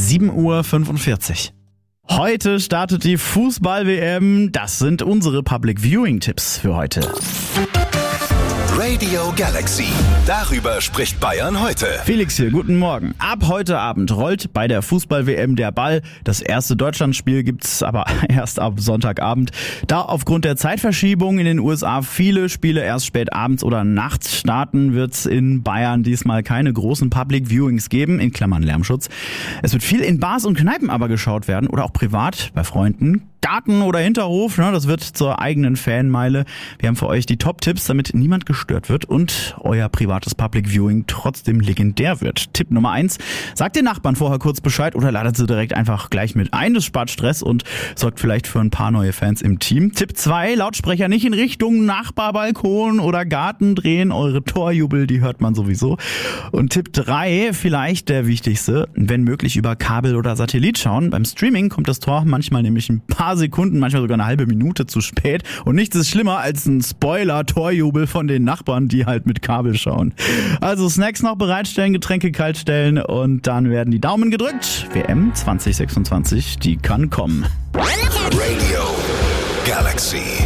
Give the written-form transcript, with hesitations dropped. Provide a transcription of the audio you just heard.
7:45 Uhr. Heute startet die Fußball-WM. Das sind unsere Public Viewing-Tipps für heute. Radio Galaxy. Darüber spricht Bayern heute. Felix hier, guten Morgen. Ab heute Abend rollt bei der Fußball-WM der Ball. Das erste Deutschlandspiel gibt's aber erst ab Sonntagabend. Da aufgrund der Zeitverschiebung in den USA viele Spiele erst spät abends oder nachts starten, wird's in Bayern diesmal keine großen Public Viewings geben, in Klammern Lärmschutz. Es wird viel in Bars und Kneipen aber geschaut werden oder auch privat bei Freunden. Garten oder Hinterhof, das wird zur eigenen Fanmeile. Wir haben für euch die Top-Tipps, damit niemand gestört wird und euer privates Public Viewing trotzdem legendär wird. Tipp Nummer 1, sagt den Nachbarn vorher kurz Bescheid oder ladet sie direkt einfach gleich mit ein. Das spart Stress und sorgt vielleicht für ein paar neue Fans im Team. Tipp 2, Lautsprecher nicht in Richtung Nachbarbalkon oder Garten drehen. Eure Torjubel, die hört man sowieso. Und Tipp 3, vielleicht der wichtigste, wenn möglich über Kabel oder Satellit schauen. Beim Streaming kommt das Tor manchmal nämlich ein paar Sekunden, manchmal sogar eine halbe Minute zu spät. Und nichts ist schlimmer als ein Spoiler-Torjubel von den Nachbarn, die halt mit Kabel schauen. Also Snacks noch bereitstellen, Getränke kalt stellen und dann werden die Daumen gedrückt. WM 2026, die kann kommen. Radio Galaxy.